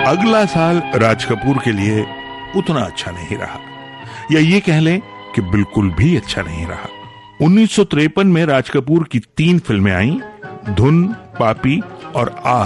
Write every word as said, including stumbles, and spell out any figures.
अगला साल राज कपूर के लिए उतना अच्छा नहीं रहा, या ये कह लें कि बिल्कुल भी अच्छा नहीं रहा। उन्नीस सौ तिरपन में राज कपूर की तीन फिल्में आईं, धुन, पापी और आ